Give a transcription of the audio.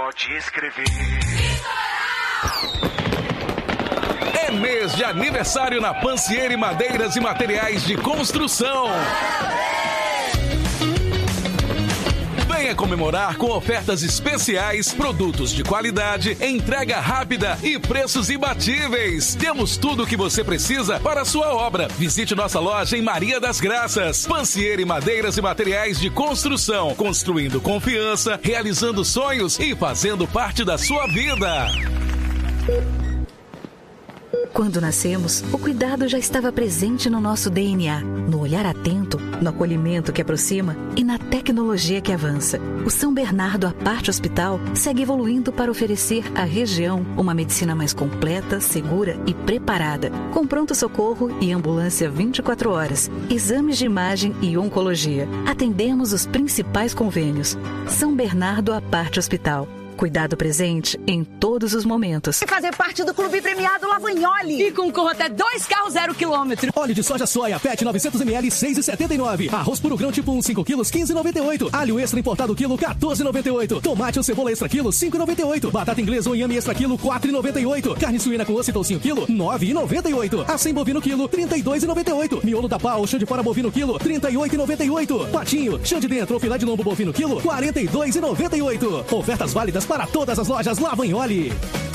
pode escrever. É mês de aniversário na Pancieri Madeiras e Materiais de Construção. Venha comemorar com ofertas especiais, produtos de qualidade, entrega rápida e preços imbatíveis. Temos tudo o que você precisa para a sua obra. Visite nossa loja em Maria das Graças. Pancieri Madeiras e Materiais de Construção. Construindo confiança, realizando sonhos e fazendo parte da sua vida. Quando nascemos, o cuidado já estava presente no nosso DNA, no olhar atento, no acolhimento que aproxima e na tecnologia que avança. O São Bernardo à Parte Hospital segue evoluindo para oferecer à região uma medicina mais completa, segura e preparada, com pronto-socorro e ambulância 24 horas, exames de imagem e oncologia. Atendemos os principais convênios. São Bernardo à Parte Hospital. Cuidado presente em todos os momentos. E fazer parte do Clube Premiado Lavagnoli. E concorra até 2 carros 0 km. Óleo de soja soia PET 900ml 6,79. Arroz puro grão tipo 1 5 quilos 15,98. Alho extra importado quilo 14,98. Tomate ou cebola extra quilo 5,98. Batata inglesa ou inhame extra quilo 4,98. Carne suína com osso e toucinho quilo 9,98. Acém bovino quilo 32,98. Miolo da pau chão de fora bovino quilo 38,98. Patinho chão de dentro ou filé de lombo bovino quilo 42,98. Ofertas válidas para todas as lojas Lavagnoli.